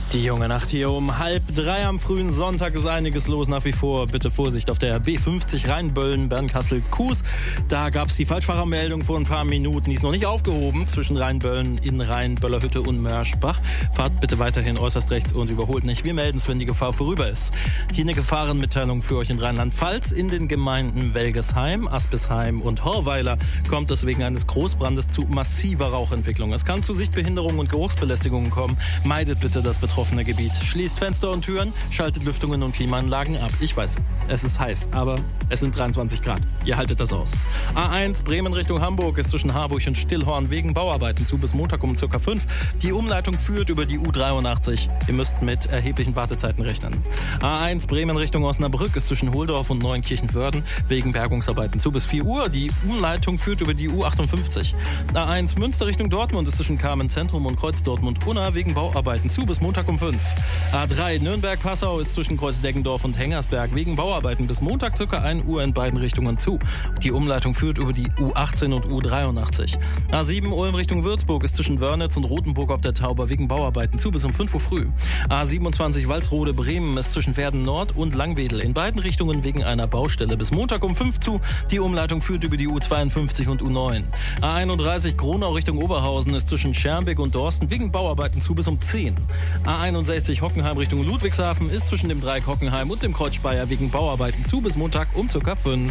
Die junge Nacht hier um 2:30 am frühen Sonntag ist einiges los nach wie vor. Bitte Vorsicht auf der B50 Rheinböllen, Bernkassel-Kues. Da gab es die Falschfahrermeldung vor ein paar Minuten. Die ist noch nicht aufgehoben zwischen Rheinböllen, Innrhein, Böllerhütte und Mörschbach. Fahrt bitte weiterhin äußerst rechts und überholt nicht. Wir melden es, wenn die Gefahr vorüber ist. Hier eine Gefahrenmitteilung für euch in Rheinland-Pfalz. In den Gemeinden Welgesheim, Aspisheim und Horweiler kommt es wegen eines Großbrandes zu massiver Rauchentwicklung. Es kann zu Sichtbehinderungen und Geruchsbelästigungen kommen. Meidet bitte das betroffene Gebiet. Schließt Fenster und Türen, schaltet Lüftungen und Klimaanlagen ab. Ich weiß, es ist heiß, aber es sind 23 Grad. Ihr haltet das aus. A1 Bremen Richtung Hamburg ist zwischen Harburg und Stillhorn wegen Bauarbeiten zu bis Montag um ca. 5. Die Umleitung führt über die U83. Ihr müsst mit erheblichen Wartezeiten rechnen. A1 Bremen Richtung Osnabrück ist zwischen Holdorf und Neunkirchen-Wörden wegen Bergungsarbeiten zu bis 4 Uhr. Die Umleitung führt über die U58. A1 Münster Richtung Dortmund ist zwischen Carmen Zentrum und Kreuz Dortmund-Unna wegen Bauarbeiten zu bis Montag um 5. A3 Nürnberg-Passau ist zwischen Kreuz-Deggendorf und Hengersberg wegen Bauarbeiten bis Montag ca. 1 Uhr in beiden Richtungen zu. Die Umleitung führt über die U18 und U83. A7 Ulm Richtung Würzburg ist zwischen Wörnitz und Rothenburg ob der Tauber wegen Bauarbeiten zu bis um 5 Uhr früh. A27 Walsrode Bremen ist zwischen Verden Nord und Langwedel in beiden Richtungen wegen einer Baustelle bis Montag um 5 zu. Die Umleitung führt über die U52 und U9. A31 Gronau Richtung Oberhausen ist zwischen Schermbeck und Dorsten wegen Bauarbeiten zu bis um 10. A61 Hockenheim Richtung Ludwigshafen ist zwischen dem Dreieck Hockenheim und dem Kreuz Speyer wegen Bauarbeiten zu bis Montag um ca. 5.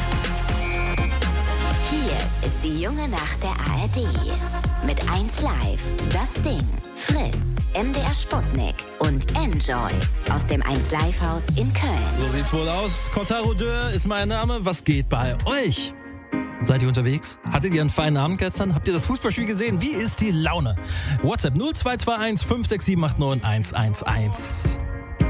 Hier ist die junge Nacht der ARD. Mit 1 Live, Das Ding, Fritz, MDR Sputnik und Enjoy aus dem 1 Live Haus in Köln. So sieht's wohl aus. Cotaro Deur ist mein Name. Was geht bei euch? Seid ihr unterwegs? Hattet ihr einen feinen Abend gestern? Habt ihr das Fußballspiel gesehen? Wie ist die Laune? WhatsApp 0221 567 89 111.